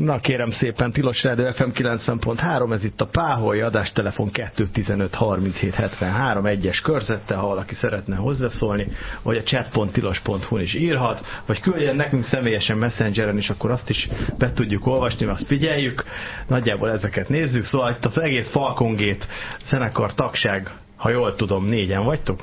Na kérem szépen, Tilos Rádió FM 90.3, ez itt a Páholy, adástelefon 215 37 73, egyes körzettel, ha valaki szeretne hozzászólni, vagy a chat.tilos.hu-n is írhat, vagy küldjen nekünk személyesen Messengeren is, akkor azt is be tudjuk olvasni, mert azt figyeljük, nagyjából ezeket nézzük, szóval itt az egész Falcon Gate zenekar tagság, ha jól tudom, 4-en vagytok?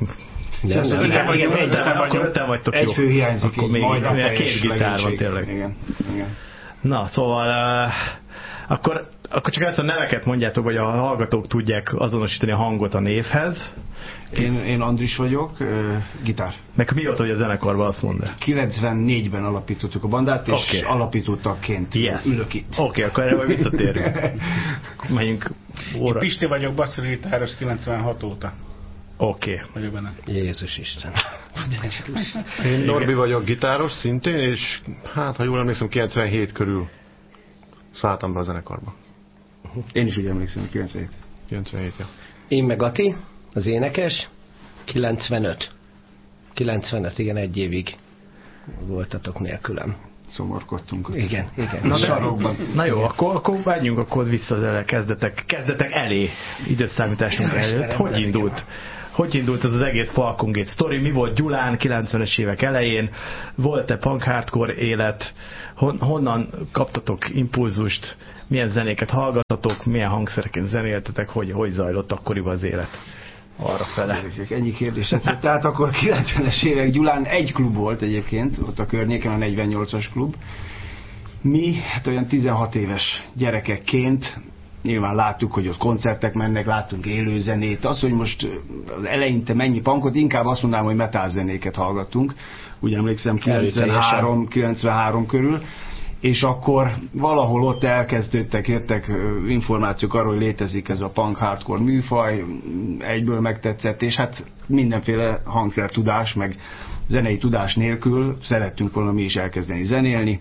Akkor 5-en vagytok, jó. Egy fő hiányzik, akkor még két gitár van tényleg. Igen. Na, szóval akkor csak ezt a neveket mondjátok, hogy a hallgatók tudják azonosítani a hangot a névhez. Én Andris vagyok, gitár. Meg mióta, hogy a zenekarban azt mondod? 94-ben alapítottuk a bandát, és alapítottakként ülök itt. Oké, akkor erre majd visszatérünk. Menjünk óra. Én Pisti vagyok, basszusgitáros 96 óta. Oké. Vagyok benne. Jézus Isten. Én Norbi vagyok, gitáros szintén, és hát, ha jól emlékszem, 97 körül szálltam be a zenekarba. Én is úgy emlékszem, 97, ja. Én meg Ati, az énekes, 95, igen, egy évig voltatok nélkülem. Szomorkodtunk. Igen. Na jó, akkor vágyjunk akkor vissza a kezdetek elé, időszámításunk előtt. Hogy indult ez az egész Falcon Gate sztori? Mi volt Gyulán 90-es évek elején? Volt-e punk hardcore élet? Honnan kaptatok impulzust? Milyen zenéket hallgattatok? Milyen hangszereken zenéltetek? Hogy zajlott akkoriban az élet? Arra fele. Ennyi kérdés. Tehát akkor 90-es évek Gyulán egy klub volt egyébként, ott a környéken, a 48-as klub. Mi, hát olyan 16 éves gyerekekként nyilván láttuk, hogy ott koncertek mennek, láttunk élőzenét. Az, hogy most az eleinte mennyi punkot, inkább azt mondanám, hogy metal zenéket hallgattunk. Úgy emlékszem 93 körül. És akkor valahol ott jöttek információk arról, hogy létezik ez a punk hardcore műfaj, egyből megtetszett, és hát mindenféle hangszertudás, meg zenei tudás nélkül szerettünk volna mi is elkezdeni zenélni.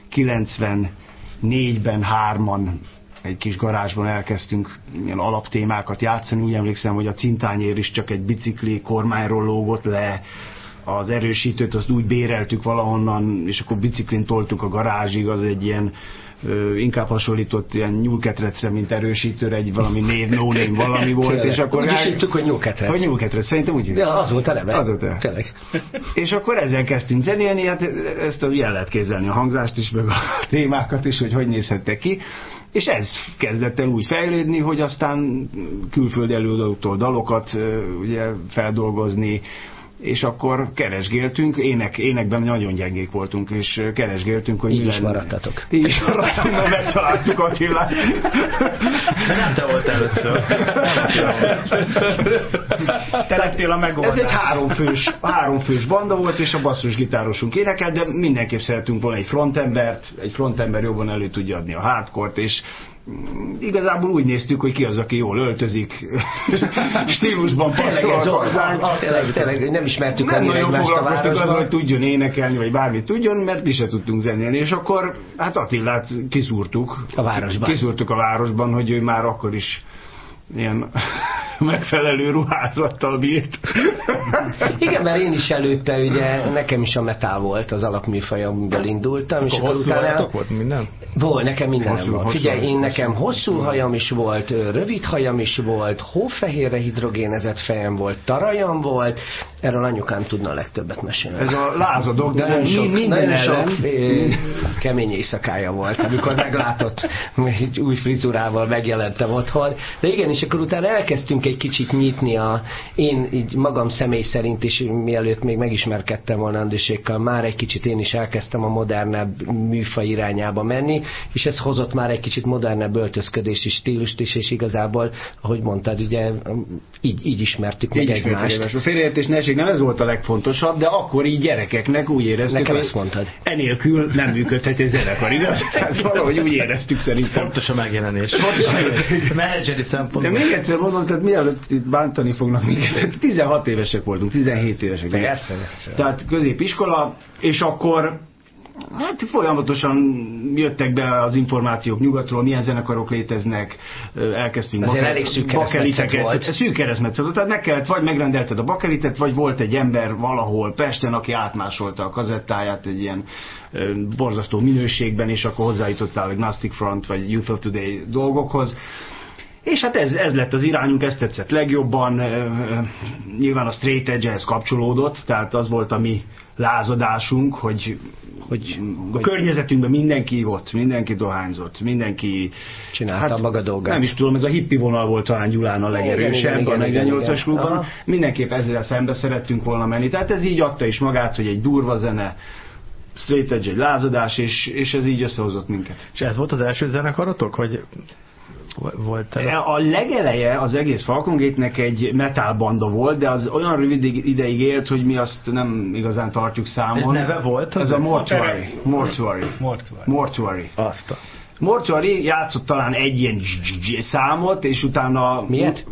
94-ben 3-an egy kis garázsban elkezdtünk ilyen alaptémákat játszani, úgy emlékszem, hogy a cintányér is csak egy bicikli kormányról lógott le, az erősítőt azt úgy béreltük valahonnan, és akkor biciklin toltuk a garázsig, az egy ilyen inkább hasonlított ilyen nyúlketrecre, mint erősítőre, egy valami no-name valami volt, tényleg. És akkor... Úgy is hittük, hogy nyúlketrec. Hogy nyúlketrec, szerintem úgy hívják. Ja, az volt a neve. Az volt tényleg. És akkor ezzel kezdtünk zenélni, hát ezt el lehet képzelni, a hangzást is, meg a témákat is, hogy nézhettek ki. És ez kezdett el úgy fejlődni, hogy aztán külföldi előadóktól dalokat ugye feldolgozni, és akkor keresgéltünk, énekben nagyon gyengék voltunk, és keresgéltünk, hogy így is maradtatok. Így is maradtunk, mert megtaláltuk Attilát. De nem te volt először. Te lettél a megoldás. Ez egy háromfős banda volt, és a basszusgitárosunk énekel, de mindenképp szeretünk volna egy frontember jobban elő tudja adni a hardcore-t, és igazából úgy néztük, hogy ki az, aki jól öltözik, stílusban passzol. Tényleg nem ismertük annyira egymást a városban. Nem nagyon foglalkoztunk hogy tudjon énekelni, vagy bármit tudjon, mert mi se tudtunk zenélni. És akkor hát Attilát kiszúrtuk a városban, hogy ő már akkor is ilyen megfelelő ruházattal bírt. Igen, mert én is előtte, ugye nekem is a metal volt az alapműfajomból indultam. És akkor utána volt minden? Volt, nekem mindenem volt. Figyelj, nekem hosszú hajam is volt, rövid hajam is volt, hófehérre hidrogénezett fejem volt, tarajam volt, erről anyukám tudna a legtöbbet mesélni. Ez a lázadok, de nagyon sok kemény éjszakája volt, amikor meglátott, egy új frizurával megjelentem otthon. De igen, és akkor utána elkezdtünk egy kicsit nyitni én így magam személy szerint is, mielőtt még megismerkedtem volna Andrisékkal, már egy kicsit én is elkezdtem a modernebb műfaj irányába menni, és ez hozott már egy kicsit modernebb öltözködési stílust is, és igazából, ahogy mondtad, ugye így ismertük meg egymást. A félreértés ne esik, nem ez volt a legfontosabb, de akkor így gyerekeknek úgy éreztük, nekem hogy ezt mondtad. Enélkül nem működhet egy zenekar, igaz? Tehát valahogy úgy éreztük szerintem. Fontos a megjelenés. Menedzseri szempontból. De még egyszer mondom, tehát mielőtt itt bántani fognak minket, 16 évesek voltunk, 17 évesek. Persze. Tehát középiskola, és akkor Hát folyamatosan jöttek be az információk nyugatról, milyen zenekarok léteznek, elkezdtünk azért elég szűk keresztmetszet volt. Szűk keresztmetszet, tehát meg kellett, vagy megrendelted a bakelitet, vagy volt egy ember valahol Pesten, aki átmásolta a kazettáját egy ilyen borzasztó minőségben, és akkor hozzájutottál a Gnostic Front, vagy Youth of Today dolgokhoz. És hát ez lett az irányunk, ezt tetszett legjobban, nyilván a straight edge-hez kapcsolódott, tehát az volt a mi lázadásunk, hogy a környezetünkben mindenki ivott, mindenki dohányzott, mindenki csinálta maga dolgát. Nem is tudom, ez a hippi vonal volt talán Gyulán a legerősebb a 48-as klubban. Mindenképp ezzel szembe szerettünk volna menni, tehát ez így adta is magát, hogy egy durva zene, straight edge, egy lázadás, és ez így összehozott minket. És ez volt az első zenekarotok, hogy volt a legeleje az egész Falcon Gate-nek egy metal banda volt, de az olyan rövid ideig élt, hogy mi azt nem igazán tartjuk számon. Ez neve volt? Ez a Mortuary. Azt. Mortuary játszott talán egy ilyen számot, és utána... Miért?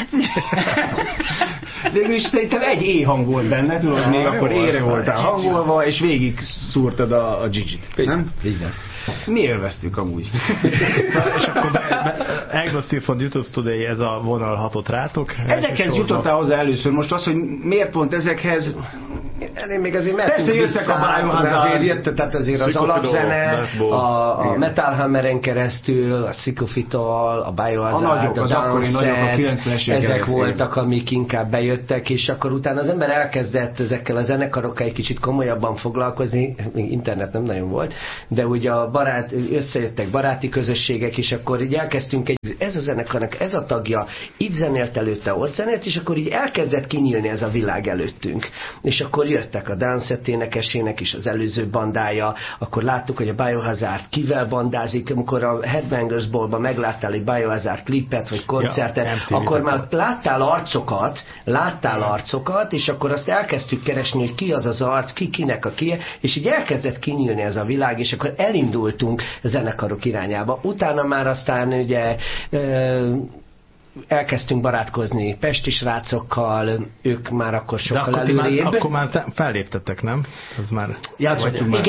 Végülis szerintem egy E-hang volt benne, tudod, még akkor ére voltál hangolva, és végig szúrtad a Gigi-t. Nem? Így van. Mi élveztük amúgy. És akkor Agnostic Front, Youth of Today, ez a vonal hatott rátok? Ezekhez jutottál hozzá először. Most az, hogy miért pont ezekhez... Én még azért persze jöttek a Biohazard, azért jött, tehát azért az alapzene, a Metal Hammeren keresztül, a Sycophitol, a Biohazard, a Downset, ezek voltak, amik inkább bejöttek, és akkor utána az ember elkezdett ezekkel a zenekarokkal egy kicsit komolyabban foglalkozni, még internet nem nagyon volt, de ugye összejöttek baráti közösségek, és akkor így elkezdtünk ez a zenekarnak, ez a tagja, itt zenélt előtte, ott zenélt, és akkor így elkezdett kinyílni ez a világ előttünk. És akkor jöttek a Downset énekesének is az előző bandája, akkor láttuk, hogy a Biohazard kivel bandázik, amikor a Headbangers Ballban megláttál egy Biohazard klippet, vagy koncertet, akkor már láttál arcokat, és akkor azt elkezdtük keresni, hogy ki az az arc, kinek a kie, és így elkezdett kinyílni ez a világ, és akkor elindultunk zenekarok irányába. Utána már aztán ugye elkezdtünk barátkozni pesti srácokkal, ők már akkor sokkal előrébb. Akkor már felléptettek, nem? Az már... Játszottunk már.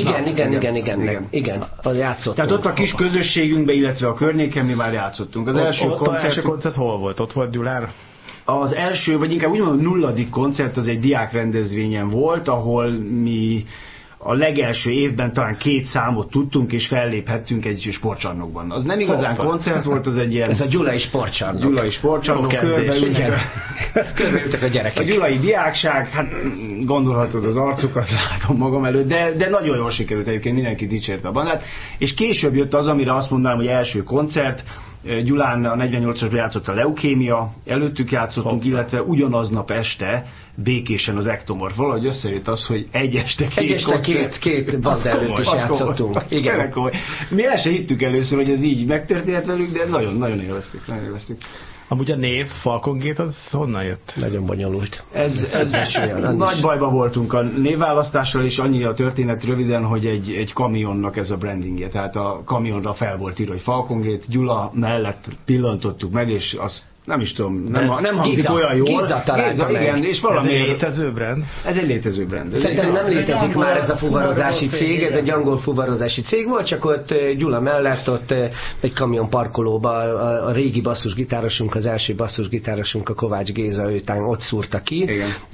Igen, játszottunk. Tehát ott a kis közösségünkben, illetve a környéken mi már játszottunk. Az első koncert hol volt? Ott volt Gyulán? Az első, vagy inkább úgy mondom, a 0. koncert az egy diák rendezvényen volt, ahol mi a legelső évben talán 2 számot tudtunk, és felléphettünk egy sportcsarnokban. Az nem igazán koncert volt, az egy ilyen... Ez a gyulai sportcsarnok. Gyulai sportcsarnok, körbeültek a gyerekek. A gyulai diákság, hát gondolhatod az arcukat, látom magam előtt, de nagyon jól sikerült egyébként, mindenki dicsérte a bandát. És később jött az, amire azt mondanám, hogy első koncert, Gyulán a 48-asban játszott a Leukémia, előttük játszottunk, illetve ugyanaznap este békésen az Ektomorf. Valahogy összejött az, hogy egy este két banda előtt is játszottunk. Igen. Mi el se hittük először, hogy ez így megtörtént velük, de nagyon élveztük. Amúgy a név Falcon Gate az honnan jött? Nagyon bonyolult. Ez nagy bajba voltunk a névválasztással, és annyi a történet röviden, hogy egy kamionnak ez a brandingje. Tehát a kamionra fel volt írva, hogy Falcon Gate, Gyula mellett pillantottuk meg, és azt nem is tudom, nem hangzik olyan jól. Giza igen, és valami... Ez egy létező brand? Ez egy létező brand. Szerintem nem létezik már ez a fuvarozási cég, ez egy angol fuvarozási cég volt, csak ott Gyula mellett ott egy kamion parkolóba a régi basszusgitárosunk, az első basszusgitárosunk, a Kovács Géza, őtán ott szúrta ki,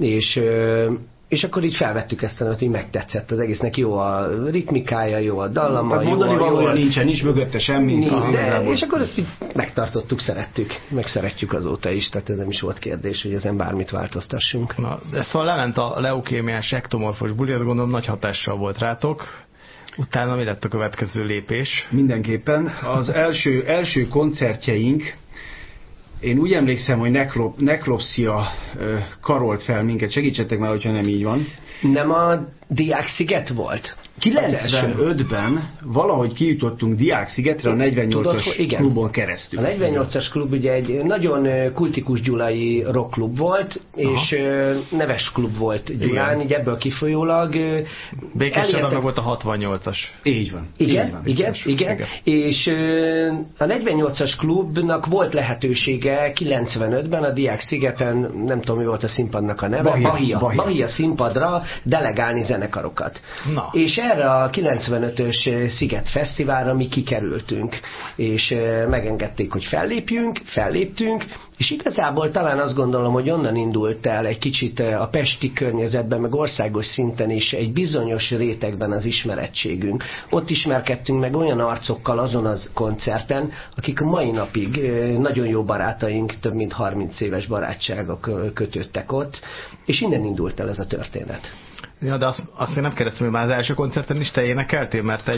és akkor így felvettük ezt, hogy megtetszett az egésznek, jó a ritmikája, jó a dallama, tehát mondani valója nincsen, nincs mögötte semmi. És akkor ezt így megtartottuk, szeretjük azóta is, tehát ez nem is volt kérdés, hogy ezen bármit változtassunk. Na, de szóval lement a leukémiás ektomorfos buli, azt gondolom nagy hatással volt rátok. Utána mi lett a következő lépés? Mindenképpen. Az első koncertjeink, én úgy emlékszem, hogy nekropszia karolt fel minket. Segítsetek már, hogyha nem így van. Nem a Diák-sziget volt? 95-ben valahogy kijutottunk Diák-szigetre a 48-as klubon keresztül. A 48-as klub ugye egy nagyon kultikus gyulai rockklub volt, és neves klub volt Gyulán, így ebből kifolyólag. Békéscsabban meg volt a 68-as. Így van. Igen. És a 48-as klubnak volt lehetősége vége, 95-ben a Diák szigeten, nem tudom mi volt a színpadnak a neve, Bahia színpadra delegálni zenekarokat. Na. És erre a 95-ös Sziget Fesztiválra mi kikerültünk, és megengedték, hogy felléptünk, és igazából talán azt gondolom, hogy onnan indult el egy kicsit a pesti környezetben, meg országos szinten is egy bizonyos rétegben az ismerettségünk. Ott ismerkedtünk meg olyan arcokkal azon az koncerten, akik a mai napig nagyon jó barátaink, több mint 30 éves barátságok kötöttek ott, és innen indult el ez a történet. Ja, de azt még nem kérdeztem, hogy már az első koncerten is te énekeltél, mert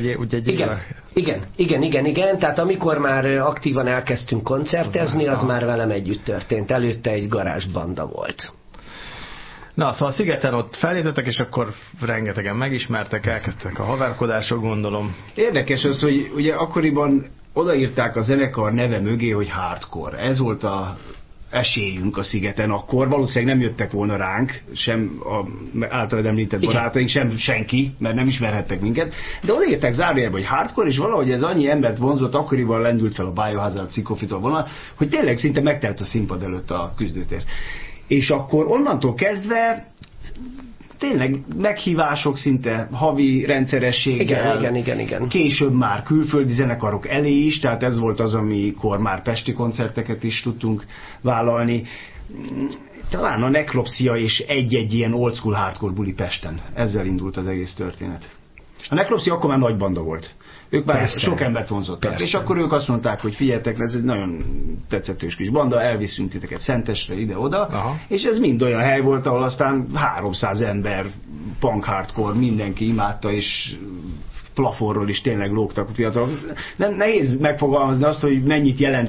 Igen. Tehát amikor már aktívan elkezdtünk koncertezni, az már velem együtt történt. Előtte egy garázsbanda volt. Na, szóval a Szigeten ott felléptetek, és akkor rengetegen megismertek, elkezdtek a haverkodások, gondolom. Érdekes az, hogy ugye akkoriban odaírták a zenekar neve mögé, hogy hardcore. Ez volt a esélyünk a Szigeten akkor. Valószínűleg nem jöttek volna ránk, sem a általad említett barátaink, sem senki, mert nem ismerhettek minket. De odaírták zárójelbe, hogy hardcore, és valahogy ez annyi embert vonzott, akkoriban lendült fel a Biohazard Pszicofitól vonal, hogy tényleg szinte megtelt a színpad előtt a küzdőtér. És akkor onnantól kezdve tényleg meghívások szinte havi rendszerességgel. Igen. Később már külföldi zenekarok elé is, tehát ez volt az, amikor már pesti koncerteket is tudtunk vállalni. Talán a Nekropszia és egy-egy ilyen old school hardcore buli Pesten. Ezzel indult az egész történet. A Nekropszia akkor már nagy banda volt. Ők már sok embert vonzottak. És akkor ők azt mondták, hogy figyeljetek, ez egy nagyon tetszetős kis banda, elviszünk titeket Szentesre, ide-oda. Aha. És ez mind olyan hely volt, ahol aztán 300 ember, punk hardcore, mindenki imádta, és plafonról is tényleg lógtak a fiatalok. Nehéz megfogalmazni azt, hogy mennyit jelent